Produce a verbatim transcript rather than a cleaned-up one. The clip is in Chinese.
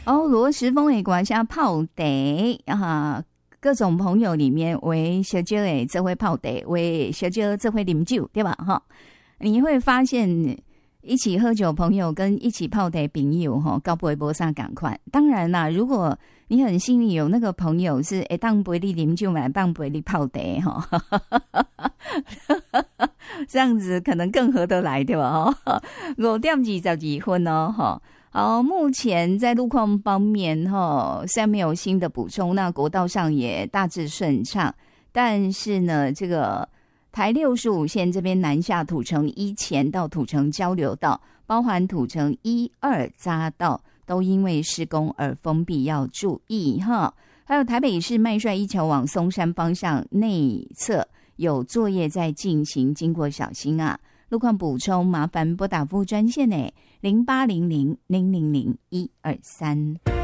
哦，罗时丰的歌声泡茶啊，各种朋友里面为小酒诶，这会泡茶，为小酒这会啉酒，对吧？哈，你会发现一起喝酒朋友跟一起泡茶朋友哈，高不会波上赶快。当然啦，如果你很幸运有那个朋友是诶，当不会啉酒嘛，当不会泡茶哈，这样子可能更合得来，对吧？哈，五点二十二分哦，哈。好，目前在路况方面哈，虽然没有新的补充，那国道上也大致顺畅，但是呢，这个台六十五线这边南下土城一前到土城交流道，包含土城一二匝道，都因为施工而封闭，要注意哈。还有台北市麦帅一桥往松山方向内侧有作业在进行，经过小心啊。路况补充，麻烦拨打服务专线呢，零八零零零零零一二三。